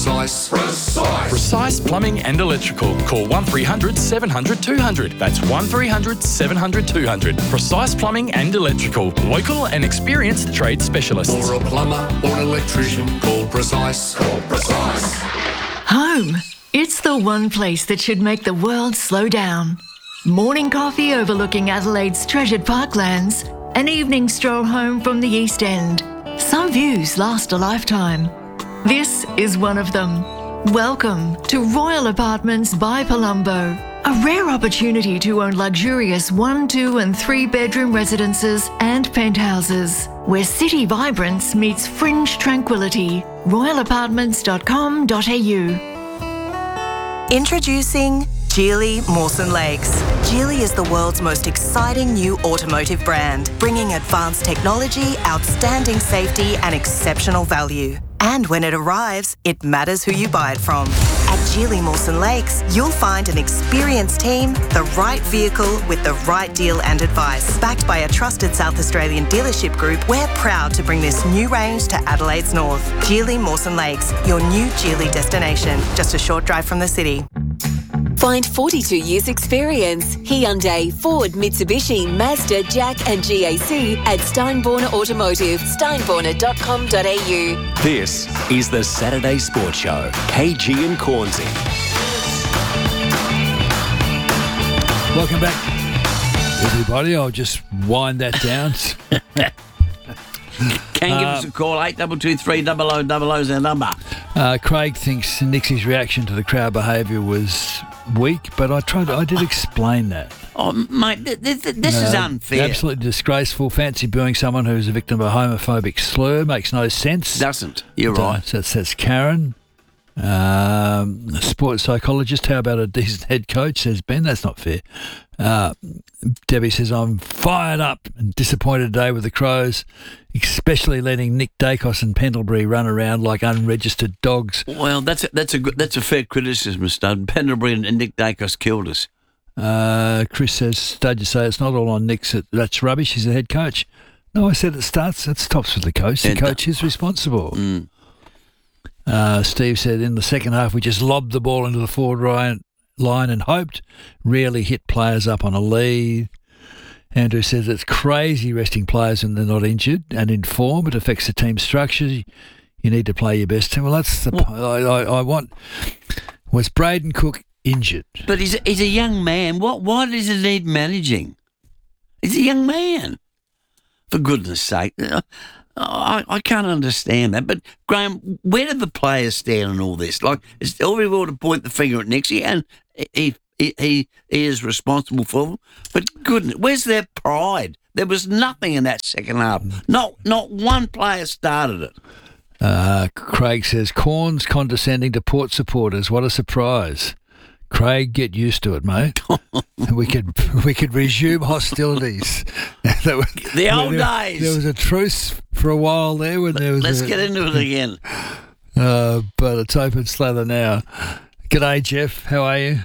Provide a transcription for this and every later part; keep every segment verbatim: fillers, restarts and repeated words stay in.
Precise. Precise. Precise Plumbing and Electrical. Call one three hundred seven hundred two hundred. That's one three hundred seven hundred two hundred. Precise Plumbing and Electrical. Local and experienced trade specialists. For a plumber or an electrician, call Precise. Call Precise. Home. It's the one place that should make the world slow down. Morning coffee overlooking Adelaide's treasured parklands. An evening stroll home from the East End. Some views last a lifetime. This is one of them. Welcome to Royal Apartments by Palumbo. A rare opportunity to own luxurious one, two and three bedroom residences and penthouses, where city vibrance meets fringe tranquility. royal apartments dot com dot a u. Introducing Geely Mawson Lakes. Geely is the world's most exciting new automotive brand, bringing advanced technology, outstanding safety and exceptional value. And when it arrives, it matters who you buy it from. At Geely Mawson Lakes, you'll find an experienced team, the right vehicle with the right deal and advice. Backed by a trusted South Australian dealership group, we're proud to bring this new range to Adelaide's north. Geely Mawson Lakes, your new Geely destination, just a short drive from the city. Find forty-two years experience. Hyundai, Ford, Mitsubishi, Mazda, Jack and G A C at Steinborner Automotive. steinborner dot com dot a u. This is the Saturday Sports Show. K G and Cornsey. Welcome back, everybody. I'll just wind that down. Can give us a call, eight two two three double oh double oh is our number. Uh, Craig thinks Nixie's reaction to the crowd behaviour was weak, but I tried. I did explain that. Oh, mate, th- th- th- this uh, is unfair. Absolutely disgraceful. Fancy booing someone who's a victim of a homophobic slur makes no sense. Doesn't. You're but, right. Uh, so that's, that's Karen. Um, a sports psychologist. How about a decent head coach, says Ben. That's not fair. Uh, Debbie says, I'm fired up and disappointed today with the Crows, especially letting Nick Dacos and Pendlebury run around like unregistered dogs. Well, that's a, that's a good, that's a fair criticism, Stud. Pendlebury and Nick Dacos killed us. Uh, Chris says, Stud, you say it's not all on Nick. That's rubbish. He's the head coach. No, I said it starts. It stops with the coach. The yeah, coach no. is responsible. Mm. Uh, Steve said, in the second half, we just lobbed the ball into the forward line, line and hoped, rarely hit players up on a lead. Andrew says it's crazy resting players when they're not injured and in form. It affects the team structure. You need to play your best team. Well, that's the point. I, I, I want. Was Braden Cook injured? But he's, he's a young man. What? Why does he need managing? He's a young man. For goodness sake. I, I can't understand that. But, Graham, where do the players stand in all this? Like, it's everyone to point the finger at Nixie, and he, he, he, he is responsible for them. But, goodness, where's their pride? There was nothing in that second half. Not, not one player started it. Uh, Craig says, Corns condescending to Port supporters. What a surprise. Craig, get used to it, mate. we could we could resume hostilities. The old there, days. There was a truce for a while there. When there was Let's a, get into it again. Uh, but it's open slather now. G'day, Jeff. How are you?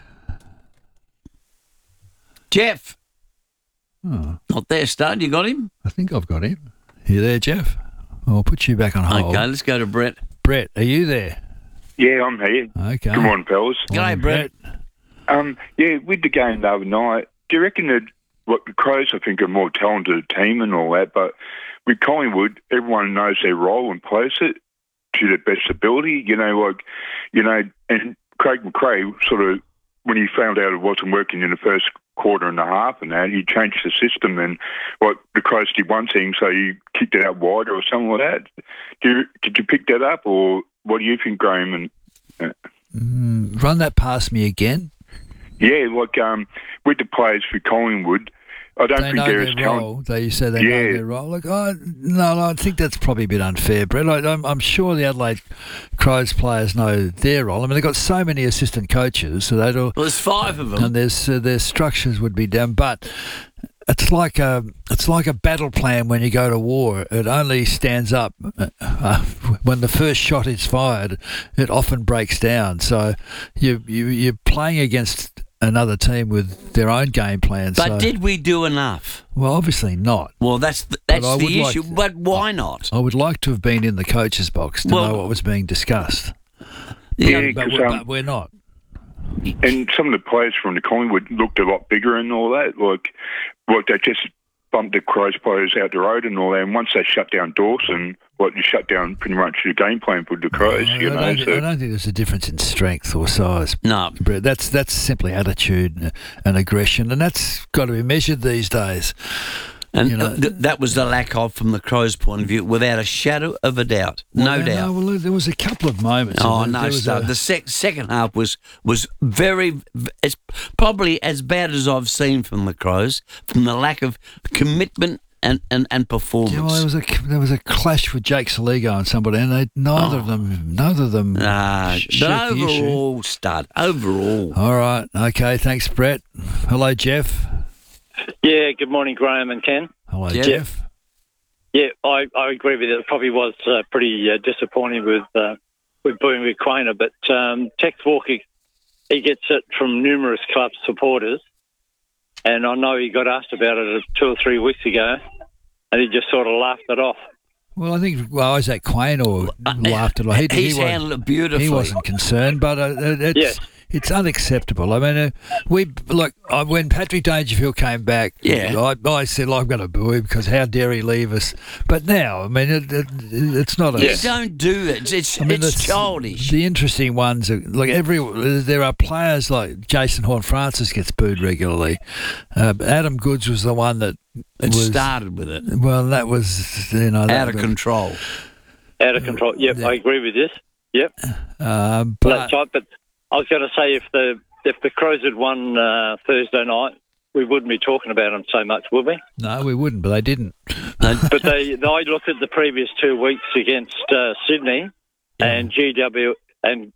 Jeff. Oh. Not there, Stud. You got him? I think I've got him. You there, Jeff? I'll put you back on hold. Okay, let's go to Brett. Brett, are you there? Yeah, I'm here. Okay. Good morning, fellas. G'day, Brett. Um, yeah, with the game the other night, do you reckon that what the Crows, I think, are a more talented team and all that, but with Collingwood, everyone knows their role and plays it to their best ability. You know, like, you know, and Craig McRae sort of, when he found out it wasn't working in the first quarter and a half and that, he changed the system and what the Crows did one thing, so he kicked it out wider or something like that. Do you, did you pick that up, or what do you think, Graham? And uh, mm, run that past me again. Yeah, like um, with the players for Collingwood, I don't they think know there their is role. talent. They, you say they yeah. know their role. Like, oh, no, no, I think that's probably a bit unfair, Brett. I, I'm, I'm sure the Adelaide Crows players know their role. I mean, they've got so many assistant coaches, so they do. Well, there's five of them, and there's uh, their structures would be done, but. It's like a it's like a battle plan when you go to war. It only stands up uh, when the first shot is fired. It often breaks down. So you you you're playing against another team with their own game plan. But so, did we do enough? Well, obviously not. Well, that's the, that's the issue. Like, but why not? I would like to have been in the coach's box to well, know what was being discussed. Yeah, but, 'cause, we're, um, but we're not. And some of the players from the Collingwood looked a lot bigger and all that. Like, like they just bumped the Crows players out the road and all that. And once they shut down Dawson, like you shut down pretty much the game plan for the Crows. I, you I know, don't, so. I don't think there's a difference in strength or size. No. Brett. That's that's simply attitude and aggression, and that's got to be measured these days. And You know- th- that was the lack of, from the Crows' point of view, without a shadow of a doubt. No Well, doubt. No, well, there was a couple of moments. Oh There- no! there was So a- the sec- second half was was very. It's probably as bad as I've seen from the Crows, from the lack of commitment and, and, and performance. Yeah, well, there was a there was a clash with Jake Saligo and somebody, and they neither of them neither of them. Ah, sh- but shared the issue. overall, stud. Overall, All right, okay, thanks, Brett. Hello, Jeff. Yeah, good morning, Graham and Ken. Hello, Yeah. Jeff. Yeah, I, I agree with you. It probably was uh, pretty uh, disappointing with uh, with booing with Quainer, but um, Tex Walker, he gets it from numerous club supporters, and I know he got asked about it two or three weeks ago, and he just sort of laughed it off. Well, I think well, Isaac Quain or laughed at it. He, he's he wasn't- handled it beautifully. He wasn't concerned, but uh, it's Yes. it's unacceptable. I mean, uh, we look uh, when Patrick Dangerfield came back. Yeah. I, I said well, I'm going to boo him because how dare he leave us? But now, I mean, it, it, it's not a. You don't do it. It's, I mean, it's the- childish. The interesting ones are like every. There are players like Jason Horne-Francis gets booed regularly. Uh, Adam Goods was the one that It was started with it. Well, that was you know that, Out of control. Out of control. Yep, Yeah. I agree with this. Yep. Um, Well, but that's right, but I was going to say if the if the Crows had won uh, Thursday night, we wouldn't be talking about them so much, would we? no, we wouldn't. But they didn't. But they, I looked at the previous two weeks against uh, Sydney and G W and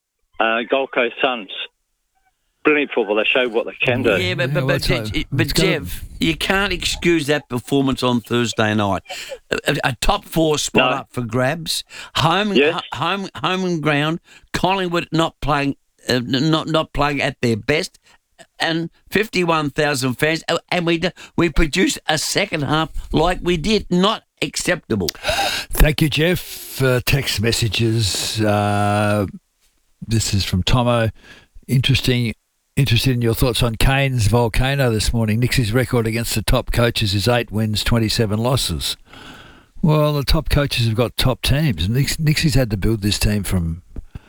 uh, Gold Coast Suns. Brilliant football. They showed what they can do. Yeah, but, Yeah, but, well, but, so Je- it's but gotta- Jeff, you can't excuse that performance on Thursday night. A, a top four spot No. up for grabs, home, Yes. ho- home, home and ground. Collingwood not playing, uh, not not playing at their best, and fifty-one thousand fans, Oh, and we d- we produced a second half like we did. Not acceptable. Thank you, Jeff. Uh, text messages. Uh, this is from Tomo. Interesting. Interested in your thoughts on Kane's volcano this morning. Nixie's record against the top coaches is eight wins, twenty-seven losses. Well, the top coaches have got top teams. Nix, Nixie's had to build this team from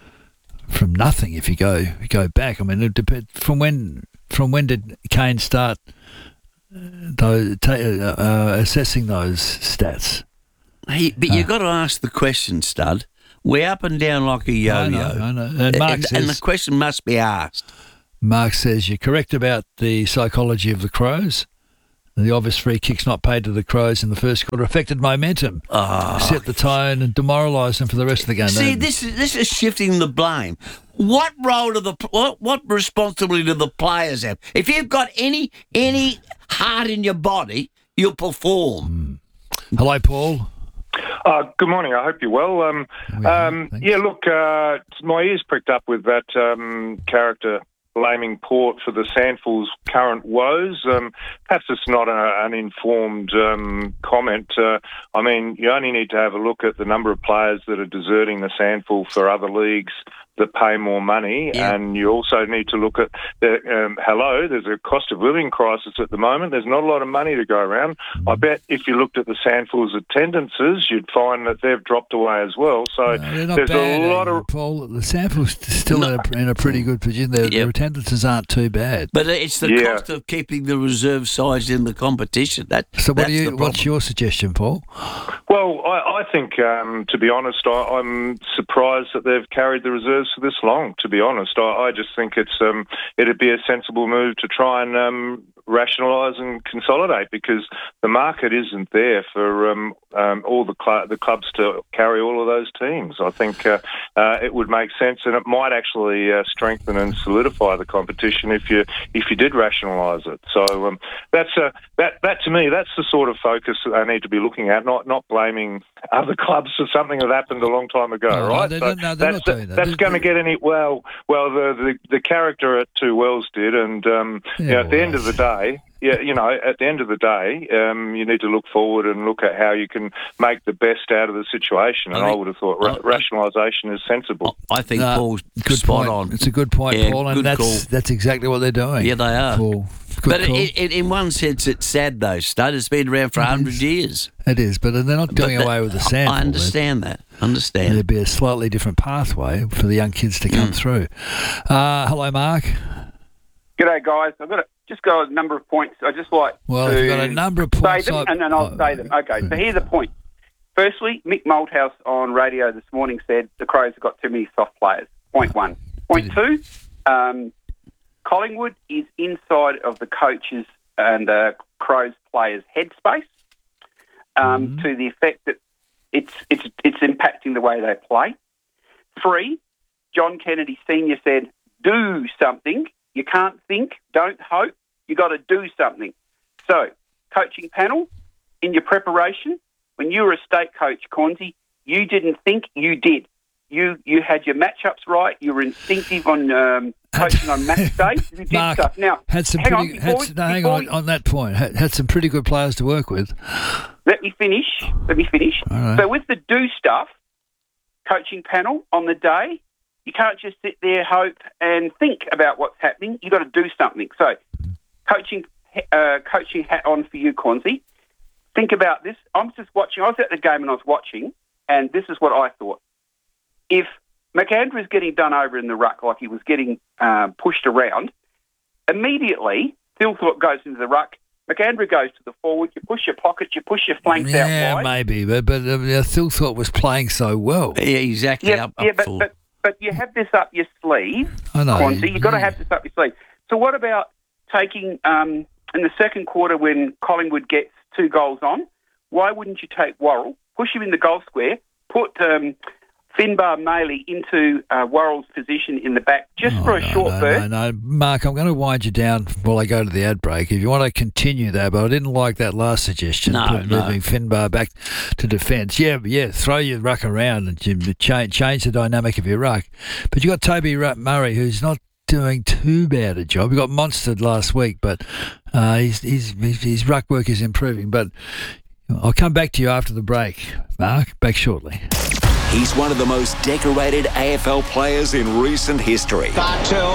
from nothing. If you go if you go back, I mean, it depend, from when from when did Kane start uh, those, ta- uh, uh, assessing those stats? Hey, but you got to ask the question, Stud. We're up and down like a yo-yo. I know, I know. And Mark and, says, and the question must be asked. Mark says you're correct about the psychology of the Crows. The obvious free kicks not paid to the Crows in the first quarter affected momentum, set the tone, and demoralised them for the rest of the game. See, They- this is this is shifting the blame. What role do the what what responsibility do the players have? If you've got any any heart in your body, you'll perform. Hello, Paul. Uh, good morning. I hope you're well. Um, We are, um, thanks. yeah, look, uh, my ears pricked up with that um, character blaming Port for the Sandfulls' current woes. Um, perhaps it's not a, an informed um, comment. Uh, I mean, you only need to have a look at the number of players that are deserting the Sandful for other leagues that pay more money, Yeah. and you also need to look at the um, hello. There's a cost of living crisis at the moment. There's not a lot of money to go around. I bet if you looked at the Sandfulls' attendances, you'd find that they've dropped away as well. So No, they're not there's bad, a lot eh, of Paul. The sample's still in, a, in a pretty good position. Their, their Yep. attendances aren't too bad. But it's the Yeah. cost of keeping the reserve sides in the competition. That So, what that's do the you? problem. What's your suggestion, Paul? Well, I, I think, um, to be honest, I, I'm surprised that they've carried the reserves for this long. To be honest, I, I just think it's um, it'd be a sensible move to try and um, rationalise and consolidate, because the market isn't there for um, um, all the cl- the clubs to carry all of those teams. I think uh, uh, it would make sense, and it might actually uh, strengthen and solidify the competition if you if you did rationalise it. So um, that's uh, that that to me, that's the sort of focus that they need to be looking at, not not blaming other clubs for something that happened a long time ago, Oh, no, right? they So don't- no, they're that's not doing that. that's They- going to they- get any well. Well, the, the the character at Two Wells did, and um, you know, Yeah, at the well, end of the day, yeah, you know, at the end of the day, um, you need to look forward and look at how you can make the best out of the situation. And I I, think- would have thought ra- I- rationalisation is sensible. I think No, Paul's good spot point. on. It's a good point, Yeah, Paul, and good that's call. that's exactly what they're doing. Yeah, they are. Paul. Good But call. it, it, in one sense, it's sad though, Stud. It's been around for a hundred years. It is, but they're not doing But that- away with the sample. I understand that. Understand. There'd be a slightly different pathway for the young kids to come Mm. through. Uh, hello, Mark. G'day, guys. I've got a, just got a number of points. I just like Well, to if you've got a number of say points, them, I- and then I'll oh, say them. Okay, so here's the point. Firstly, Mick Malthouse on radio this morning said the Crows have got too many soft players. Point one. Point two, um, Collingwood is inside of the coaches and uh, Crows players' headspace um, Mm-hmm. to the effect that it's it's it's impacting the way they play. Three, John Kennedy Senior said, "Do something. You can't think. Don't hope. You got to do something." So, coaching panel, in your preparation, when you were a state coach, Cornsey, you didn't think, you did. You you had your matchups right. You were instinctive on um, coaching on match day. You did Mark stuff. Now, had some hang pretty. on, had, before, s- no, hang before on on that point. Had, had some pretty good players to work with. Let me finish. Let me finish. All right. So with the do stuff, coaching panel on the day, you can't just sit there, hope, and think about what's happening. You've got to do something. So, coaching, uh, coaching hat on for you, Cornsey. Think about this. I'm just watching. I was at the game and I was watching, and this is what I thought. If McAndrew's getting done over in the ruck like he was getting uh, pushed around, immediately Thilthorpe goes into the ruck. McAndrew goes to the forward. You push your pockets. You push your flanks Yeah, out wide. maybe, but but uh, Thilthorpe was playing so well. Yeah, exactly. Yeah, up, yeah, up but, full. but but you have this up your sleeve, I know. Quancy. You've got to Yeah. have this up your sleeve. So what about taking um, in the second quarter when Collingwood gets two goals on? Why wouldn't you take Worrell, push him in the goal square, put um, Finbar Maley into uh, Worrell's position in the back just Oh, for a no, short no, burst? No, no, Mark, I'm going to wind you down while I go to the ad break. If you want to continue that, but I didn't like that last suggestion, No, put- no. moving Finbar back to defence. Yeah, yeah, throw your ruck around and you change, change the dynamic of your ruck. But you got Toby Rutt Murray, who's not doing too bad a job. He got monstered last week, but uh, his, his, his, his ruck work is improving. But I'll come back to you after the break, Mark. Back shortly. He's one of the most decorated A F L players in recent history. Bartel,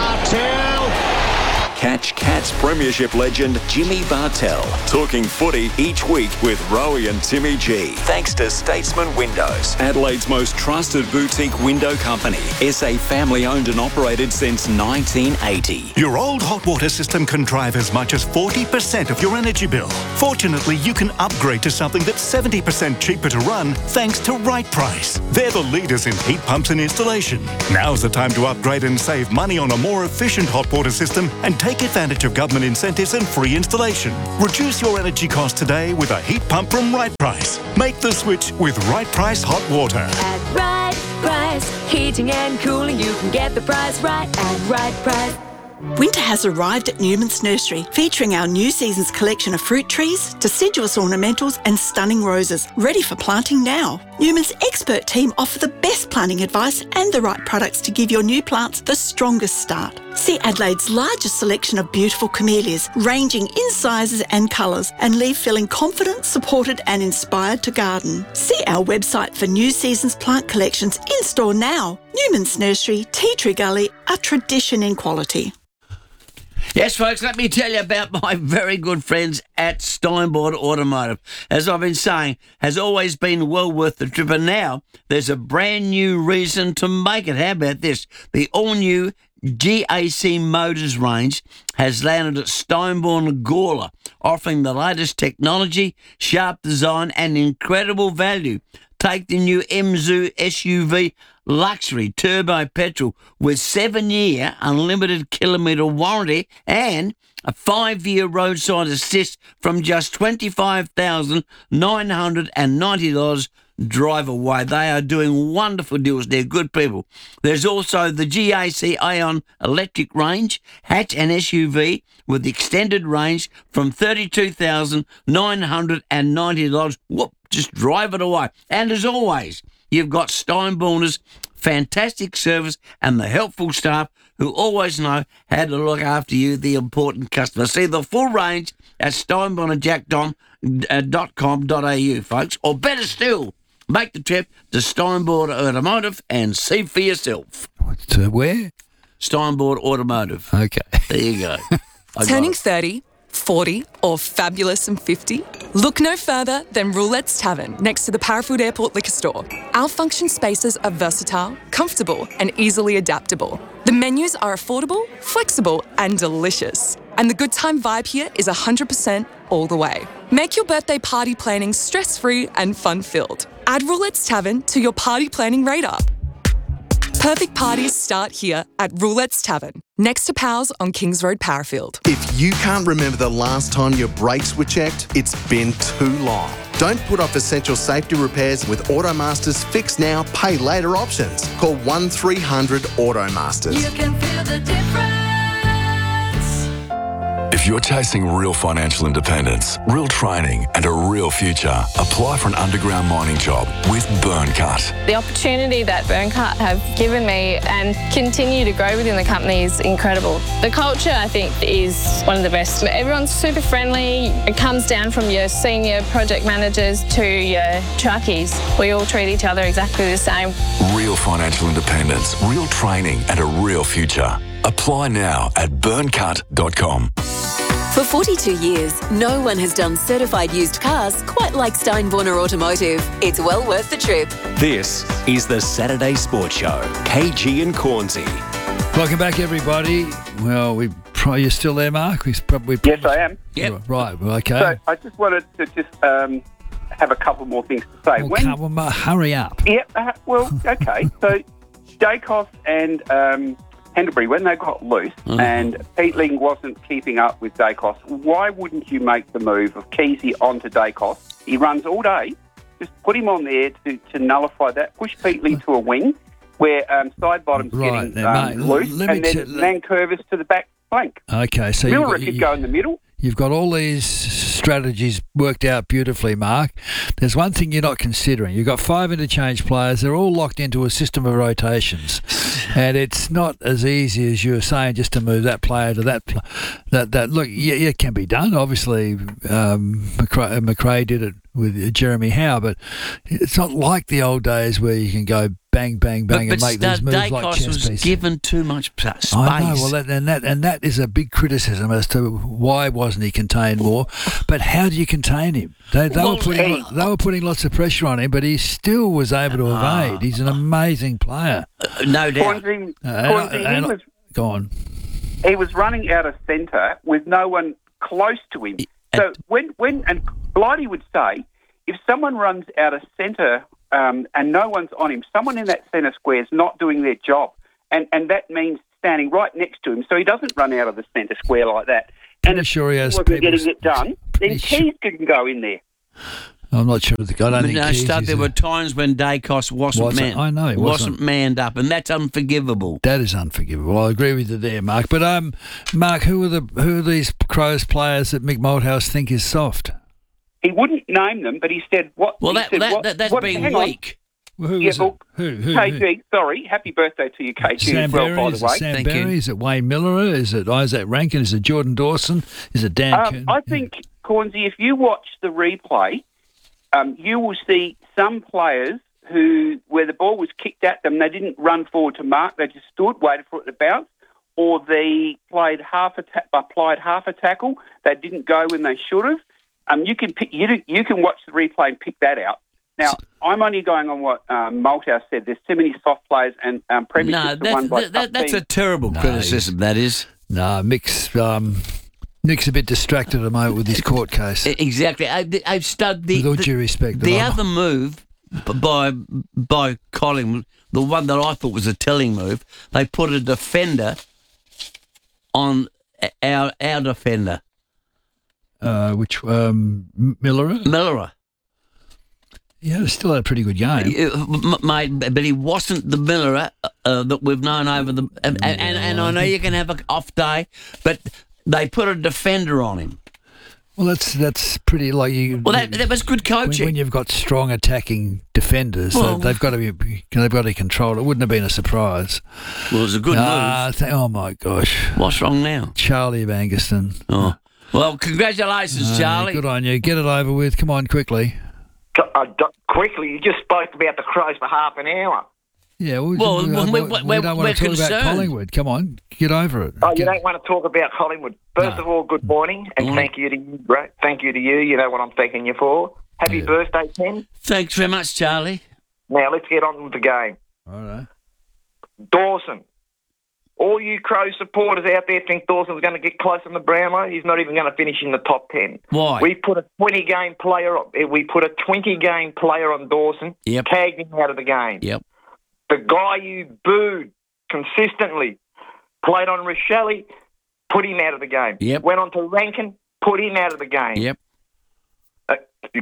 Bartel! Catch Cats Premiership legend Jimmy Bartell talking footy each week with Rowie and Timmy G. Thanks to Statesman Windows, Adelaide's most trusted boutique window company. S A family owned and operated since nineteen eighty. Your old hot water system can drive as much as forty percent of your energy bill. Fortunately, you can upgrade to something that's seventy percent cheaper to run thanks to Right Price. They're the leaders in heat pumps and installation. Now's the time to upgrade and save money on a more efficient hot water system and take advantage of government incentives and free installation. Reduce your energy costs today with a heat pump from Right Price. Make the switch with Right Price Hot Water. At Right Price, heating and cooling, you can get the price right at Right Price. Winter has arrived at Newman's Nursery, featuring our new season's collection of fruit trees, deciduous ornamentals and stunning roses, ready for planting now. Newman's expert team offer the best planting advice and the right products to give your new plants the strongest start. See Adelaide's largest selection of beautiful camellias, ranging in sizes and colours, and leave feeling confident, supported and inspired to garden. See our website for new season's plant collections in store now. Newman's Nursery, Tea Tree Gully, a tradition in quality. Yes, folks, let me tell you about my very good friends at Steinborn Automotive. As I've been saying, has always been well worth the trip, and now there's a brand new reason to make it. How about this? The all-new G A C Motors range has landed at Steinborn Gawler, offering the latest technology, sharp design and incredible value. Take the new M Z U S U V Luxury Turbo Petrol with seven-year unlimited kilometre warranty and a five-year roadside assist from just twenty-five thousand nine hundred ninety dollars drive away. They are doing wonderful deals. They're good people. There's also the G A C Aeon electric range, hatch and S U V with extended range from thirty-two thousand nine hundred ninety dollars. Whoop, just drive it away. And as always, you've got Steinborner's fantastic service and the helpful staff who always know how to look after you, the important customer. See the full range at steinborner jack dot com dot a u, folks. Or better still, make the trip to Steinborner Automotive and see for yourself. To where? Steinborner Automotive. Okay. There you go. Turning thirty, forty or fabulous and fifty? Look no further than Roulette's Tavern next to the Parafield Airport Liquor Store. Our function spaces are versatile, comfortable and easily adaptable. The menus are affordable, flexible and delicious. And the good time vibe here is one hundred percent all the way. Make your birthday party planning stress-free and fun-filled. Add Roulette's Tavern to your party planning radar. Perfect parties start here at Roulette's Tavern, next to Powell's on Kings Road, Parafield. If you can't remember the last time your brakes were checked, it's been too long. Don't put off essential safety repairs with Automaster's Fix Now, Pay Later options. Call one three hundred Automasters. You can feel the difference. If you're chasing real financial independence, real training and a real future, apply for an underground mining job with Burncut. The opportunity that Burncut have given me and continue to grow within the company is incredible. The culture, I think, is one of the best. Everyone's super friendly. It comes down from your senior project managers to your truckies. We all treat each other exactly the same. Real financial independence, real training and a real future. Apply now at burncut dot com. For forty-two years, no one has done certified used cars quite like Steinborner Automotive. It's well worth the trip. This is the Saturday Sports Show. K G and Cornsey. Welcome back, everybody. Well, we probably you're still there, Mark. We probably Yes, I am. Yep. Right. Well, okay. So I just wanted to just um, have a couple more things to say. Well, When- come on, Mark, hurry up. Yeah, uh, well, okay. So Dacos and um, Pendlebury, when they got loose Mhm. and Peatling wasn't keeping up with Dacos, why wouldn't you make the move of Keesey onto Dacos? He runs all day. Just put him on there to, to nullify that. Push Peatling to a wing where um, side bottom's Right, getting now, um, mate, loose, let me and then ch- Mancurvis to the back flank. Okay, so you've Miller got, could go in the middle. you've got all these strategies worked out beautifully, Mark. There's one thing you're not considering. You've got five interchange players. They're all locked into a system of rotations. And it's not as easy as you were saying just to move that player to that. Pl- that that look, yeah, yeah, it can be done. Obviously, um, McRae, McRae did it with Jeremy Howe, but it's not like the old days where you can go bang, bang, bang, but and but make these moves Dacos like chess was pieces. given too much p- space. I know. Well, that, and that and that is a big criticism as to why wasn't he contained more. But how do you contain him? They, they Well, were putting hey, they were putting lots of pressure on him, but he still was able to Ah. evade. He's an amazing player. Uh, no doubt. Cornsey, Uh, and- Cornsey, and- he was Go on. he was running out of centre with no one close to him. So when, when and Blighty would say, if someone runs out of centre um, and no one's on him, someone in that centre square is not doing their job. And, and that means standing right next to him so he doesn't run out of the centre square like that. And if sure he he has wasn't people- getting it done, then Keys can go in there. I'm not sure. The, I don't But think no, Keys Stud, is there a- were times when Dacos wasn't, Wasn't- man, I know, he wasn't. manned up, and that's unforgivable. That is unforgivable. I agree with you there, Mark. But um, Mark, who are the who are these Crows players that Mick Malthouse think is soft? He wouldn't name them, but he said what. Well, he that- said, that- what, that- that's what, being hang on. weak. Well, who yeah, is it? well, Who- who- K who? G, sorry, happy birthday to you, K G, Sam as well, Berry, by is the it way. Sam Berry? Is it Wayne Miller? Is it Isaac Rankin? Is it Jordan Dawson? Is it Dan? Um, Kern? I think, Cornsey, if you watch the replay, um, you will see some players who, where the ball was kicked at them, they didn't run forward to mark. They just stood, waited for it to bounce, or they played half a ta- applied half a tackle. They didn't go when they should have. Um, you can pick, you, do- you can watch the replay and pick that out. Now, I'm only going on what um, Malthouse said. There's too many soft players, and um, premierships No, are that's, won by that, that, tough that's a teams. terrible No, criticism, that is. No, Mick's um, Nick's a bit distracted at the moment with his court case. E- Exactly. I, I've studied the, With all the, due respect, the but I'm- other move b- by by Collingwood, the one that I thought was a telling move, they put a defender on our our defender. Uh, which um, M- Miller? Miller. Yeah, he still had a pretty good game. Uh, m- mate, but he wasn't the Miller uh, that we've known over the. And, and, and I know you can have an off day, but they put a defender on him. Well, that's that's pretty like you. Well, that, that was good coaching. When, when you've got strong attacking defenders, Well- they've got to be they've got to control it. It wouldn't have been a surprise. Well, it was a good Ah, move. th- oh my gosh! What's wrong now? Charlie of Angaston. Oh, well, congratulations, Ah, Charlie. Good on you. Get it over with. Come on, quickly. Uh, d- quickly, you just spoke about the Crows for half an hour. Yeah, we, Well, we, we- we, we- we we're- don't we're want to talk about concerned. Collingwood. Come on, get over it. Oh, you Get- don't want to talk about Collingwood. First of all, good morning, and thank you to you, bro. Thank you to you. You know what I'm thanking you for. Happy birthday, Ken. Thanks very much, Charlie. Now, let's get on with the game. All right. Dawson. All you Crow supporters out there think Dawson's going to get close on the Brownlow. He's not even going to finish in the top ten. Why? We put a twenty-game player. We put a twenty-game player on Dawson. Yep. Tagged him out of the game. Yep. The guy you booed consistently played on Rochelle, put him out of the game. Yep. Went on to Rankin, put him out of the game. Yep. Uh,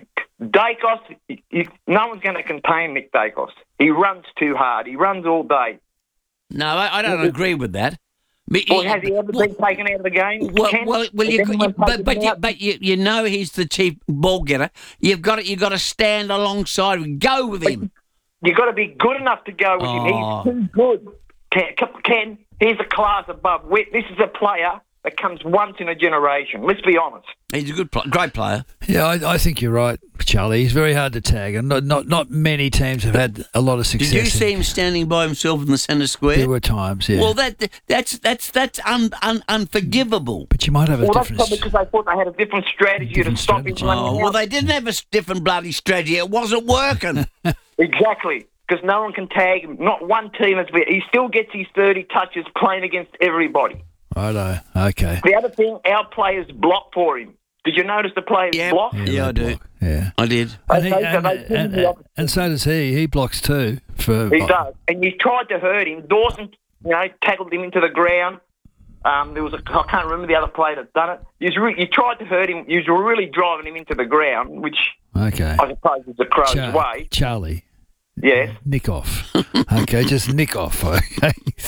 Dacos, you, you- no one's going to contain Nick Dacos. He runs too hard. He runs all day. No, I, I don't agree with that. But, Well, has he ever been taken out of the game? Well, Ken? well, well Has you, anyone you, but taken but, him you, out? but you, you know he's the chief ball getter. You've got to, you've got to stand alongside him, go with him. You've got to be good enough to go with Oh. him. He's too good. Ken, Ken, he's a class above. We- This is a player that comes once in a generation. Let's be honest. He's a good, pl- great player. Yeah, I, I think you're right, Charlie. He's very hard to tag, and not not, not many teams have had a lot of success. Did you in- see him standing by himself in the centre square? There were times, yeah. Well, that that's that's that's un, un, unforgivable. But you might have a Well, that's different. probably because they thought they had a different strategy to stop him running Oh, out. well, they didn't have a s- different bloody strategy. It wasn't working. Exactly, because no one can tag him. Not one team has been. He still gets his thirty touches playing against everybody. Righto. Okay. The other thing, our players block for him. Did you notice the players block? Yeah, I do. Yeah. I did. And, he, Okay, so and, they put him and, the opposite. and so does he. He blocks too. For He does. And you tried to hurt him. Dawson, you know, tackled him into the ground. Um, there was a, I can't remember the other player that done it. You, was re- you tried to hurt him. You were really driving him into the ground, which Okay. I suppose is the Crows' Char- way. Charlie. Yes. Nick off. Okay, just nick off. Okay.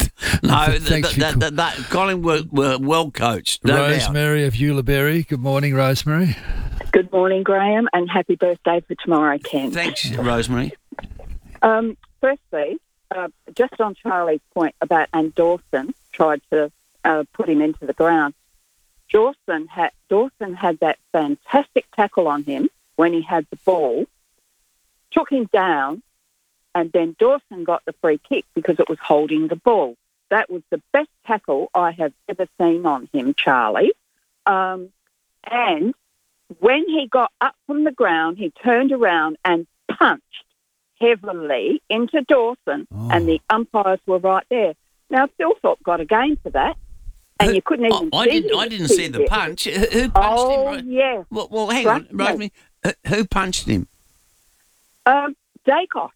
No, th- Thanks th- for your that, that, that, Colin were, were well coached. No doubt. Rosemary of Eulaberry. Good morning, Rosemary. Good morning, Graham, and happy birthday for tomorrow, Ken. Thanks, Rosemary. Um, firstly, uh, just on Charlie's point about and Dawson tried to uh, put him into the ground. Dawson had Dawson had that fantastic tackle on him when he had the ball, took him down, and then Dawson got the free kick because it was holding the ball. That was the best tackle I have ever seen on him, Charlie. Um, and when he got up from the ground, he turned around and punched heavily into Dawson, and the umpires were right there. Now, Philthorpe got a game for that, and you couldn't even I see didn't. I it. didn't see the punch. Who who punched Oh, him? yeah. Well, well hang Trust on, me. Rosemary. Who- Who punched him? Um, Dacos.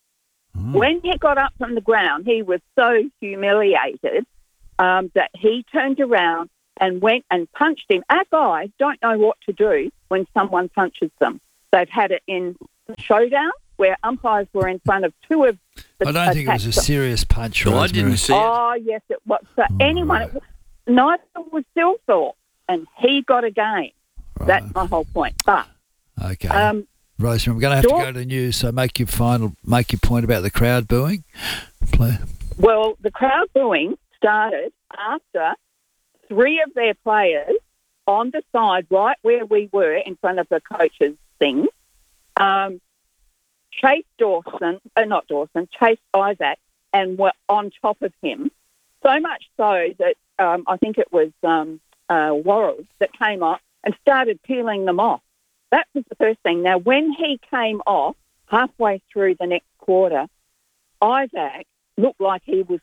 When he got up from the ground, he was so humiliated um, that he turned around and went and punched him. Our guys don't know what to do when someone punches them. They've had it in the showdown where umpires were in front of two of the I don't think it was a attacked- serious punch, No, I Rosemary. didn't see it. Oh, yes, it was. So anyone, it was, neither was Philthorpe, and he got a game. That's my whole point. But Okay. um, Rosemary, I'm going to have Daw- to go to the news, so make your final, make your point about the crowd booing. Play. well, the crowd booing started after three of their players on the side, right where we were in front of the coach's thing, um, chased Dawson, uh, not Dawson, chased Isaac and were on top of him. So much so that um, I think it was um, uh, Worrell that came up and started peeling them off. That was the first thing. Now, when he came off halfway through the next quarter, Isaac looked like he was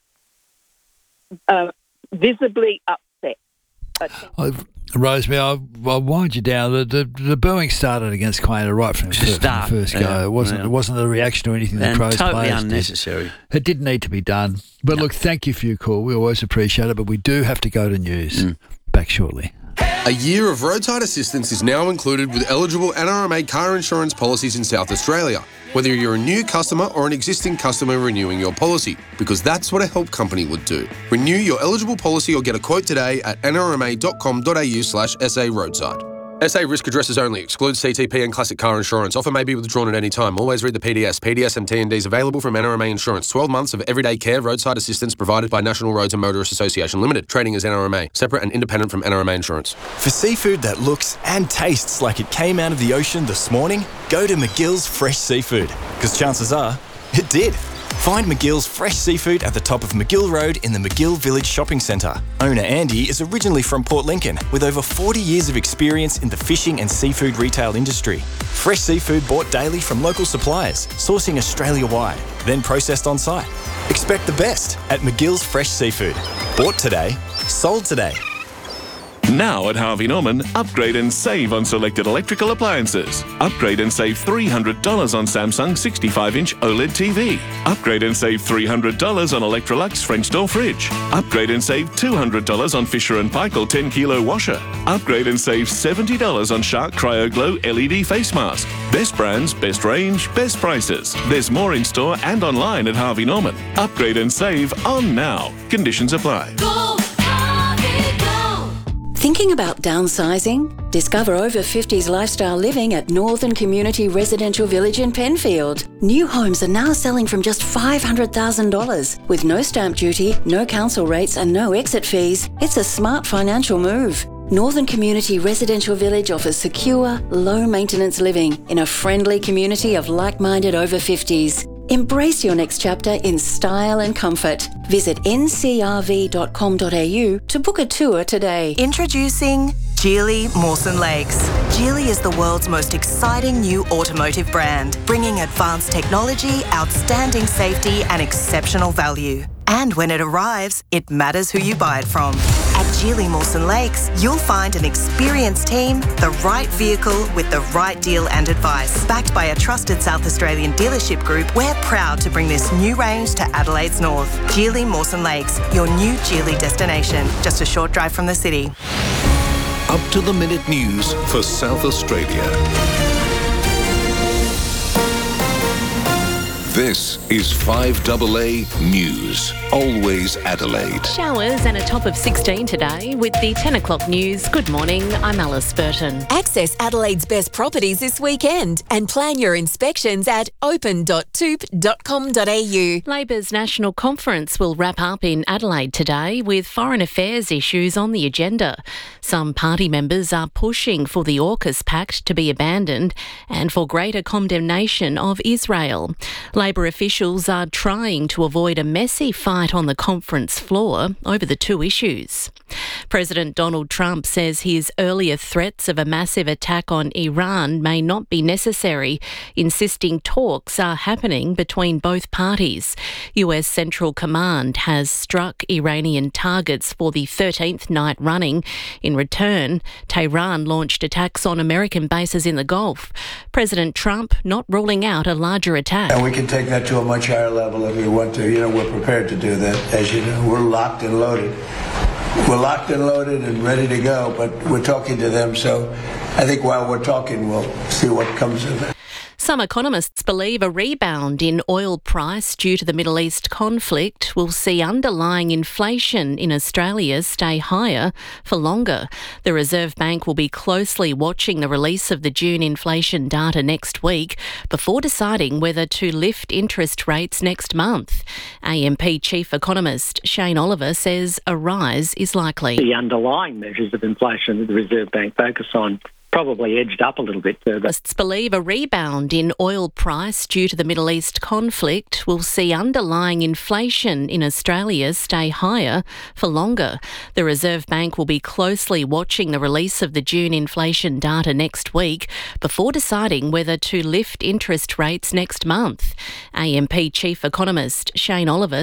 uh, visibly upset. But I, Rosemary, I'll, I'll wind you down. The, the, the booing started against Quaynor right from the first, Start, from the first go. yeah, it wasn't yeah. It wasn't a reaction to anything the And Crows totally players unnecessary. did. It didn't need to be done. But look, thank you for your call. We always appreciate it, but we do have to go to news. Back shortly. A year of roadside assistance is now included with eligible N R M A car insurance policies in South Australia, whether you're a new customer or an existing customer renewing your policy, because that's what a help company would do. Renew your eligible policy or get a quote today at n r m a dot com dot a u slash s a roadside. S A risk addresses only. Excludes C T P and classic car insurance. Offer may be withdrawn at any time. Always read the P D S. P D S and T and Ds available from N R M A Insurance. twelve months of everyday care roadside assistance provided by National Roads and Motorists Association Limited. Trading as N R M A. Separate and independent from N R M A Insurance. For seafood that looks and tastes like it came out of the ocean this morning, go to McGill's Fresh Seafood. Because chances are, it did. Find McGill's Fresh Seafood at the top of McGill Road in the McGill Village Shopping Centre. Owner Andy is originally from Port Lincoln with over forty years of experience in the fishing and seafood retail industry. Fresh seafood bought daily from local suppliers, sourcing Australia-wide, then processed on site. Expect the best at McGill's Fresh Seafood. Bought today, sold today. Now at Harvey Norman, upgrade and save on selected electrical appliances. Upgrade and save three hundred dollars on Samsung sixty-five inch OLED T V. Upgrade and save three hundred dollars on Electrolux French door fridge. Upgrade and save two hundred dollars on Fisher and Paykel ten kilo washer. Upgrade and save seventy dollars on Shark Cryo Glow L E D face mask. Best brands, best range, best prices. There's more in store and online at Harvey Norman. Upgrade and save on now. Conditions apply. Go, Harvey, go. Thinking about downsizing? Discover over fifties lifestyle living at Northern Community Residential Village in Penfield. New homes are now selling from just five hundred thousand dollars. With no stamp duty, no council rates and no exit fees, it's a smart financial move. Northern Community Residential Village offers secure, low-maintenance living in a friendly community of like-minded over fifties. Embrace your next chapter in style and comfort. Visit n c r v dot com dot a u to book a tour today. Introducing Geely Mawson Lakes. Geely is the world's most exciting new automotive brand, bringing advanced technology, outstanding safety and exceptional value. And when it arrives, it matters who you buy it from. At Geely Mawson Lakes, you'll find an experienced team, the right vehicle with the right deal and advice. Backed by a trusted South Australian dealership group, we're proud to bring this new range to Adelaide's north. Geely Mawson Lakes, your new Geely destination, just a short drive from the city. Up to the minute news for South Australia. This is five A A News. Always Adelaide. Showers and a top of sixteen today with the ten o'clock news. Good morning, I'm Alice Burton. Access Adelaide's best properties this weekend and plan your inspections at open dot toop dot com dot a u. Labor's National Conference will wrap up in Adelaide today with foreign affairs issues on the agenda. Some party members are pushing for the AUKUS Pact to be abandoned and for greater condemnation of Israel. Labor officials are trying to avoid a messy fight on the conference floor over the two issues. President Donald Trump says his earlier threats of a massive attack on Iran may not be necessary, insisting talks are happening between both parties. U S Central Command has struck Iranian targets for the thirteenth night running. In return, Tehran launched attacks on American bases in the Gulf. President Trump not ruling out a larger attack. And we can take that to a much higher level if we want to. You know, we're prepared to do that. As you know, we're locked and loaded. We're locked and loaded and ready to go, but we're talking to them. So I think while we're talking, we'll see what comes of it. Some economists believe a rebound in oil price due to the Middle East conflict will see underlying inflation in Australia stay higher for longer. The Reserve Bank will be closely watching the release of the June inflation data next week before deciding whether to lift interest rates next month. A M P Chief Economist Shane Oliver says a rise is likely. The underlying measures of inflation that the Reserve Bank focus on probably edged up a little bit further. Analysts believe a rebound in oil price due to the Middle East conflict will see underlying inflation in Australia stay higher for longer. The Reserve Bank will be closely watching the release of the June inflation data next week before deciding whether to lift interest rates next month. A M P Chief Economist Shane Oliver